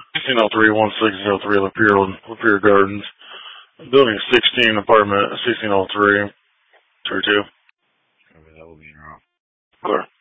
1603, 1603 Lapeer Gardens. Building 16, apartment 1603, 32. Copy, that will be in your office. Clear.